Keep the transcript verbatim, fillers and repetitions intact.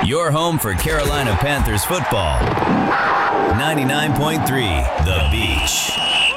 Your home for Carolina Panthers football. ninety-nine point three The Beach.